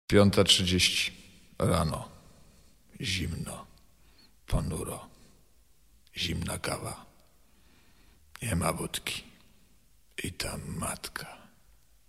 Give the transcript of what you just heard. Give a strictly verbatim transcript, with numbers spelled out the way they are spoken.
Piąta trzydzieści rano. Zimno, ponuro, zimna kawa. Nie ma wódki. I ta matka.